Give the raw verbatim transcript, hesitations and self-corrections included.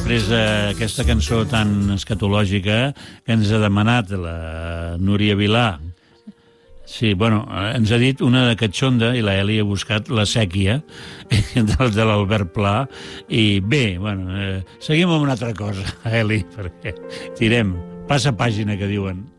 després d'aquesta cançó tan escatològica que ens ha demanat la Núria Vilà. Sí, bueno, ens ha dit una de Catxonda i la Eli ha buscat La sèquia de l'Albert Pla. I bé, bueno, eh, seguim amb una altra cosa, Eli, perquè tirem, passa pàgina, que diuen.